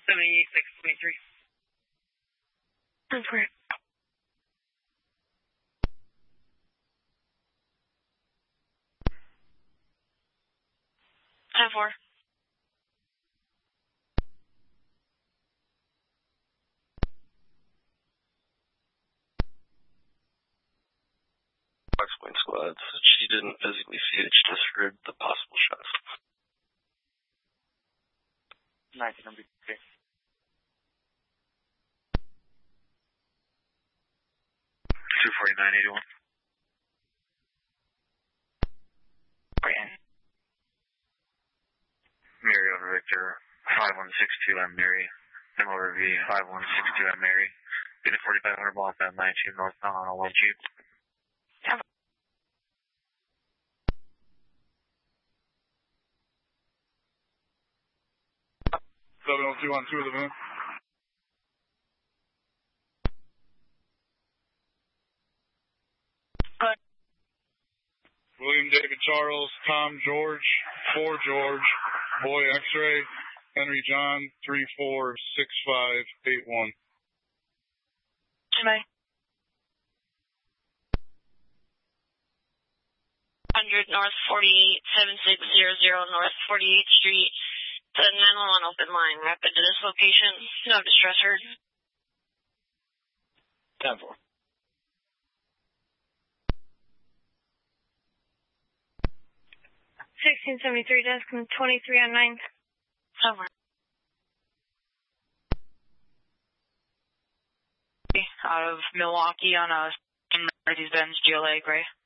7623. That's great. 10-4. Point squads. She didn't physically see it, she just heard the possible shots. 19 number 3. $249.81. Mary over Victor, 5162M Mary. M over V, 5162M Mary. Unit 4500 block at 19 northbound on a low Jeep. 702 on 2 of the van. Good. William David Charles, Tom George, 4 George, Boy X-ray, Henry John, 346581. Jimmy. 100 North 48, 7600 North 48th Street. The 911 open line, rapid to this location, no distress heard. 10-4. 1673 desk and 23 on 9th. Over. Out of Milwaukee on a Mercedes-Benz GLA gray.